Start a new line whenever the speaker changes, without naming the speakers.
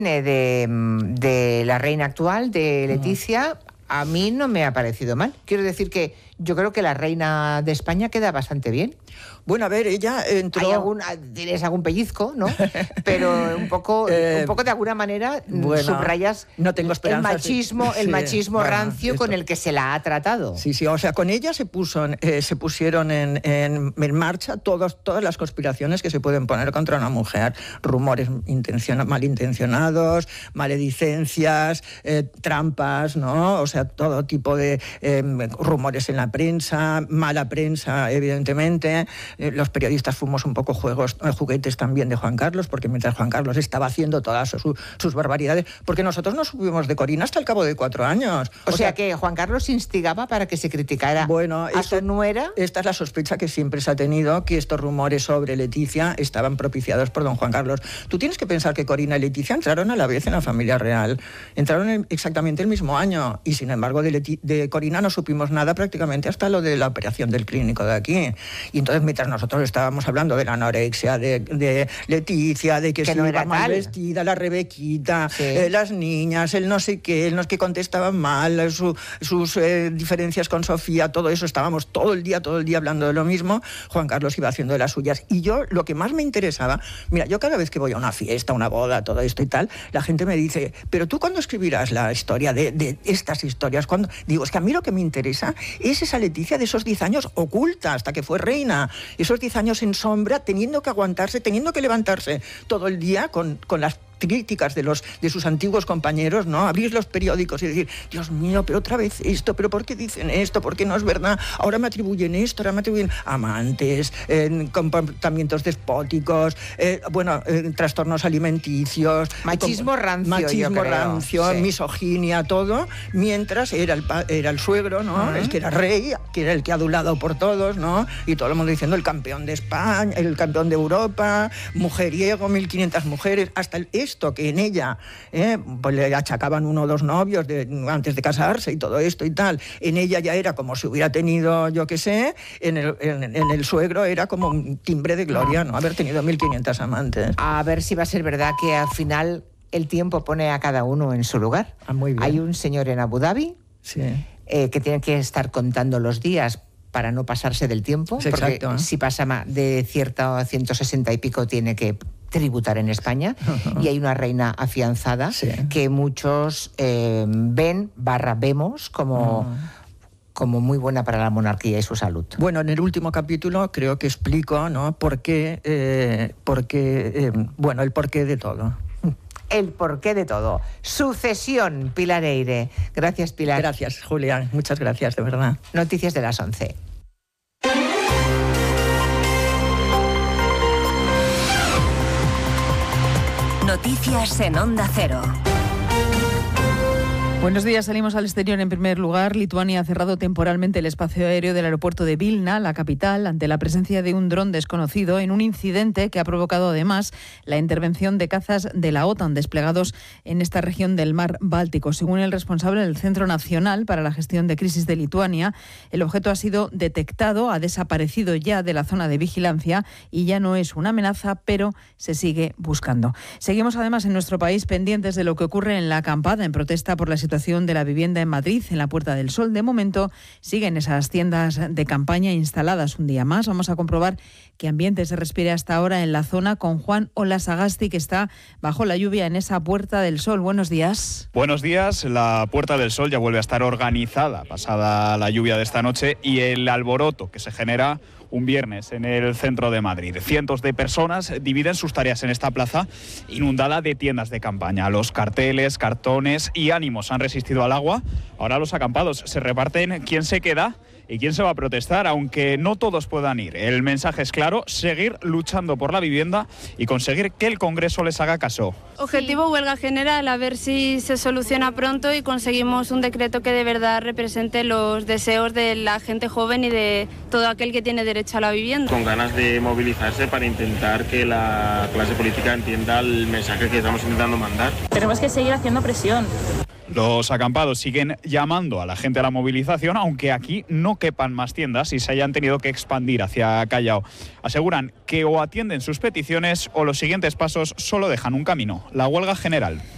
de la reina actual, de Leticia, a mí no me ha parecido mal. Quiero decir que yo creo que la reina de España queda bastante bien.
Bueno, a ver, ella entró...
Tienes algún pellizco, ¿no? Pero un poco de alguna manera subrayas
no tengo esperanza,
el machismo rancio con el que se la ha tratado.
Sí, o sea, con ella se pusieron en marcha todas las conspiraciones que se pueden poner contra una mujer. Rumores malintencionados, maledicencias, trampas, ¿no? O sea, todo tipo de rumores en la prensa, mala prensa, evidentemente. Los periodistas fuimos un poco juguetes también de Juan Carlos, porque mientras Juan Carlos estaba haciendo todas sus barbaridades, porque nosotros no subimos de Corina hasta el cabo de 4 años.
O sea que Juan Carlos instigaba para que se criticara a su nuera.
Esta es la sospecha que siempre se ha tenido, que estos rumores sobre Leticia estaban propiciados por don Juan Carlos. Tú tienes que pensar que Corina y Leticia entraron a la vez en la familia real. Entraron exactamente el mismo año, y sin embargo de Corina no supimos nada prácticamente hasta lo de la operación del clínico de aquí. Y entonces, mientras nosotros estábamos hablando de la anorexia de Leticia, de que se
no
iba mal vestida, la Rebequita, las niñas, el no sé qué, el no sé qué contestaban mal, sus diferencias con Sofía, todo eso, estábamos todo el día hablando de lo mismo. Juan Carlos iba haciendo de las suyas. Y yo, lo que más me interesaba, mira, yo cada vez que voy a una fiesta, una boda, todo esto y tal, la gente me dice, pero tú ¿cuándo escribirás la historia de estas historias? ¿Cuándo? Digo, es que a mí lo que me interesa es esa Leticia de esos 10 años oculta hasta que fue reina. Esos 10 años en sombra, teniendo que aguantarse, teniendo que levantarse todo el día con las críticas de sus antiguos compañeros, ¿no? Abrir los periódicos y decir, Dios mío, pero otra vez esto, pero ¿por qué dicen esto? ¿Por qué no es verdad? Ahora me atribuyen esto, ahora me atribuyen amantes, comportamientos despóticos, trastornos alimenticios,
machismo rancio,
misoginia, todo, mientras era el suegro, ¿no? El que era rey, que era el que ha adulado por todos, ¿no? Y todo el mundo diciendo el campeón de España, el campeón de Europa, mujeriego, 1500 mujeres, hasta esto que en ella pues le achacaban 1 o 2 novios antes de casarse y todo esto y tal, en ella ya era como si hubiera tenido, yo qué sé, en el suegro era como un timbre de gloria, ¿no? Haber tenido 1500 amantes.
A ver si va a ser verdad que al final el tiempo pone a cada uno en su lugar.
Muy bien.
Hay un señor en Abu Dhabi que tiene que estar contando los días para no pasarse del tiempo, porque si pasa de 160 y pico tiene que tributar en España, y hay una reina afianzada que muchos vemos como muy buena para la monarquía y su salud.
Bueno, en el último capítulo creo que explico, ¿no? el porqué de todo.
El porqué de todo. Sucesión, Pilar Eyre. Gracias, Pilar.
Gracias, Julia. Muchas gracias, de verdad.
Noticias de las 11.
Noticias en Onda Cero.
Buenos días, salimos al exterior en primer lugar. Lituania ha cerrado temporalmente el espacio aéreo del aeropuerto de Vilna, la capital, ante la presencia de un dron desconocido en un incidente que ha provocado además la intervención de cazas de la OTAN desplegados en esta región del mar Báltico. Según el responsable del Centro Nacional para la Gestión de Crisis de Lituania, el objeto ha sido detectado, ha desaparecido ya de la zona de vigilancia y ya no es una amenaza, pero se sigue buscando. Seguimos además en nuestro país pendientes de lo que ocurre en la acampada en protesta por la situación de la vivienda en Madrid, en la Puerta del Sol. De momento siguen esas tiendas de campaña instaladas un día más. Vamos a comprobar qué ambiente se respira hasta ahora en la zona con Juan Olasagasti, que está bajo la lluvia en esa Puerta del Sol. Buenos días.
Buenos días. La Puerta del Sol ya vuelve a estar organizada pasada la lluvia de esta noche y el alboroto que se genera un viernes en el centro de Madrid. Cientos de personas dividen sus tareas en esta plaza inundada de tiendas de campaña. Los carteles, cartones y ánimos han resistido al agua. Ahora los acampados se reparten quién se queda y quién se va a protestar, aunque no todos puedan ir. El mensaje es claro: seguir luchando por la vivienda y conseguir que el Congreso les haga caso.
Objetivo huelga general, a ver si se soluciona pronto y conseguimos un decreto que de verdad represente los deseos de la gente joven y de todo aquel que tiene derecho a la vivienda.
Con ganas de movilizarse para intentar que la clase política entienda el mensaje que estamos intentando mandar.
Tenemos que seguir haciendo presión.
Los acampados siguen llamando a la gente a la movilización, aunque aquí no quepan más tiendas y se hayan tenido que expandir hacia Callao. Aseguran que o atienden sus peticiones o los siguientes pasos solo dejan un camino: la huelga general.